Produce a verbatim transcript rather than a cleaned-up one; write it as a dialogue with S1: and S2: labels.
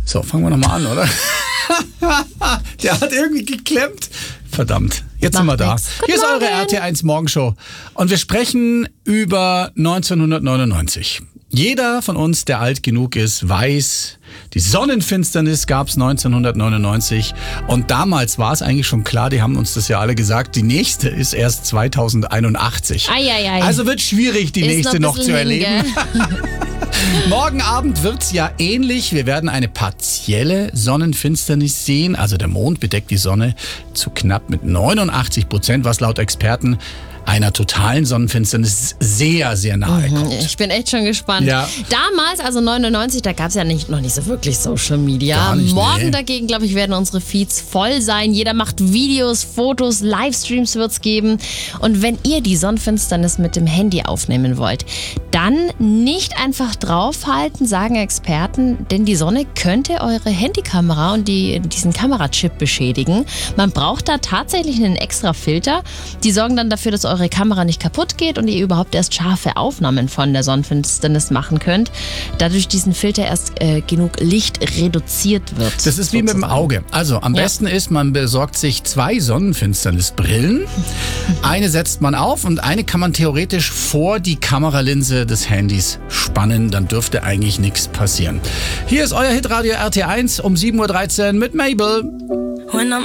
S1: So, fangen wir nochmal an, oder? Der hat irgendwie geklemmt. Verdammt, jetzt sind wir da. Hier ist eure R T eins Morgenshow und wir sprechen über neunzehnhundertneunundneunzig. Jeder von uns, der alt genug ist, weiß, die Sonnenfinsternis gab es neunzehnhundertneunundneunzig und damals war es eigentlich schon klar, die haben uns das ja alle gesagt, die nächste ist erst zweitausendeinundachtzig.
S2: Ei, ei, ei.
S1: Also wird schwierig, die
S2: ist
S1: nächste noch,
S2: noch
S1: zu
S2: hin,
S1: erleben. Morgen Abend wird's ja ähnlich. Wir werden eine partielle Sonnenfinsternis sehen. Also der Mond bedeckt die Sonne zu knapp mit neunundachtzig Prozent, was laut Experten einer totalen Sonnenfinsternis sehr, sehr nahe kommt.
S2: Ich bin echt schon gespannt.
S1: Ja.
S2: Damals, also neunundneunzig, da gab es ja nicht, noch nicht so wirklich Social Media.
S1: Gar nicht,
S2: Morgen
S1: nee.
S2: dagegen, glaube ich, werden unsere Feeds voll sein. Jeder macht Videos, Fotos, Livestreams wird es geben. Und wenn ihr die Sonnenfinsternis mit dem Handy aufnehmen wollt, dann nicht einfach draufhalten, sagen Experten, denn die Sonne könnte eure Handykamera und die, diesen Kamerachip beschädigen. Man braucht da tatsächlich einen extra Filter. Die sorgen dann dafür, dass eure Kamera nicht kaputt geht und ihr überhaupt erst scharfe Aufnahmen von der Sonnenfinsternis machen könnt. Dadurch diesen Filter erst äh, genug Licht reduziert wird.
S1: Das ist wie mit dem Auge. Also am
S2: Ja.
S1: besten ist, man besorgt sich zwei Sonnenfinsternisbrillen. Eine setzt man auf und eine kann man theoretisch vor die Kameralinse des Handys spannen. Dann dürfte eigentlich nichts passieren. Hier ist euer Hitradio R T eins um sieben Uhr dreizehn mit Mabel.